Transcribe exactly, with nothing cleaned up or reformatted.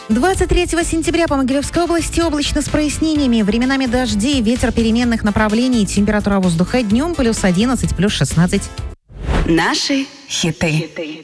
двадцать третьего сентября по Могилевской области облачно с прояснениями. Временами дожди, ветер переменных направлений. Температура воздуха днем плюс одиннадцать, плюс шестнадцать. Наши хиты.